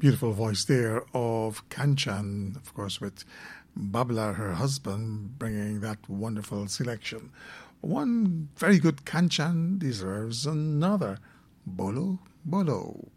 Beautiful voice there of Kanchan, of course, with Babla, her husband, bringing that wonderful selection. One very good Kanchan deserves another. Bolo Bolo.